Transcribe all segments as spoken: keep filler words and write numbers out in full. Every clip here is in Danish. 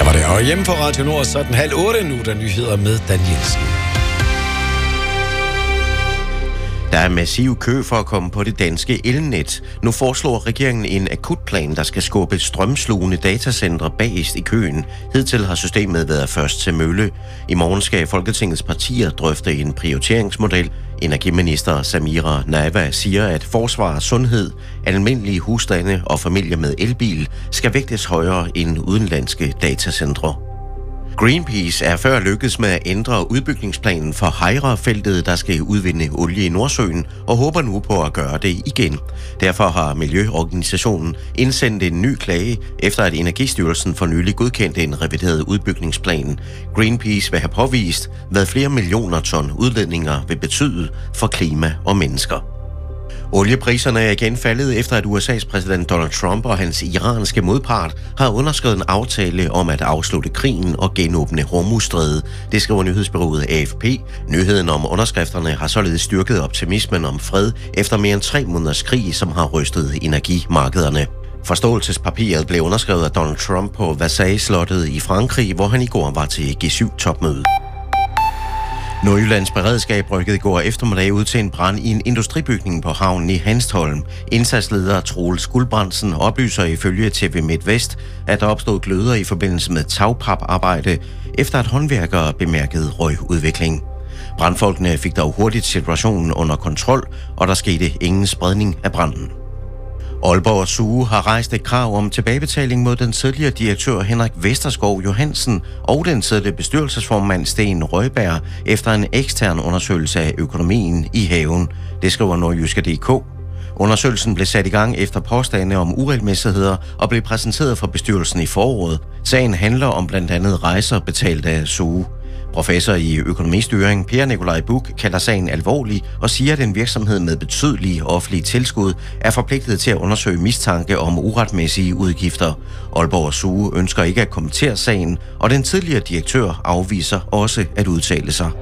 Der var det og hjemme på Radio Nord, så den halv otte nu, der nyheder med Dan Jensen. Der er massiv kø for at komme på det danske elnet. Nu foreslår regeringen en akutplan, der skal skubbe strømslugende datacentre bagest i køen. Hidtil har systemet været først til mølle. I morgen skal Folketingets partier drøfte en prioriteringsmodel. Energiminister Samira Nawa siger, at forsvar, sundhed, almindelige husstande og familier med elbil skal vægtes højere end udenlandske datacentre. Greenpeace er før lykkedes med at ændre udbygningsplanen for Hejra-feltet, der skal udvinde olie i Nordsøen, og håber nu på at gøre det igen. Derfor har Miljøorganisationen indsendt en ny klage, efter at Energistyrelsen for nylig godkendte en revideret udbygningsplan. Greenpeace vil have påvist, hvad flere millioner ton udledninger vil betyde for klima og mennesker. Oliepriserne er igen faldet efter, at U S A's præsident Donald Trump og hans iranske modpart har underskrevet en aftale om at afslutte krigen og genåbne Hormuzstrædet. Det skriver nyhedsbureauet A F P. Nyheden om underskrifterne har således styrket optimismen om fred efter mere end tre måneders krig, som har rystet energimarkederne. Forståelsespapiret blev underskrevet af Donald Trump på Versailles-slottet i Frankrig, hvor han i går var til G syv topmøde. Nordjyllands beredskab rykkede i går eftermiddag ud til en brand i en industribygning på havnen i Hanstholm. Indsatsleder Troels Guldbrandsen oplyser ifølge T V MidtVest, at der opstod gløder i forbindelse med tagpaparbejde, efter at håndværkere bemærkede røgudvikling. Brandfolkene fik dog hurtigt situationen under kontrol, og der skete ingen spredning af branden. Aalborg Zoo har rejst et krav om tilbagebetaling mod den tidligere direktør Henrik Vesterskov Johansen og den tidligere bestyrelsesformand Sten Røjberg efter en ekstern undersøgelse af økonomien i haven. Det skriver Nordjyske punktum d k. Undersøgelsen blev sat i gang efter påstande om uregelmæssigheder og blev præsenteret for bestyrelsen i foråret. Sagen handler om blandt andet rejser betalt af Zoo. Professor i økonomistyring Per Nikolaj Buch kalder sagen alvorlig og siger, at en virksomhed med betydelige offentlige tilskud er forpligtet til at undersøge mistanke om uretmæssige udgifter. Aalborg Zoo ønsker ikke at kommentere sagen, og den tidligere direktør afviser også at udtale sig.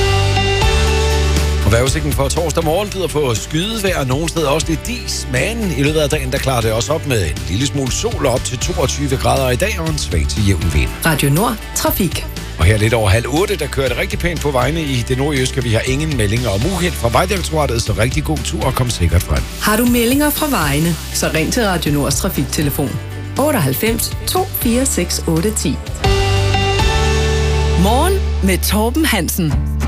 Og vejrudsigten for torsdag morgen byder på skydevejr, nogle steder også lidt dis, men i løbet af dagen, der klarer det også op med en lille smule sol op til toogtyve grader i dag og en svag til jævn vind. Radio Nord, trafik. Og her lidt over halv otte, der kører det rigtig pænt på vejene i det nordjyske. Vi har ingen meldinger om uheld fra Vejdirektoratet, så rigtig god tur og kom sikkert frem. Har du meldinger fra vejene, så ring til Radio Nords trafiktelefon otteoghalvfems to fire seks otte ti. Morgen med Torben Hansen.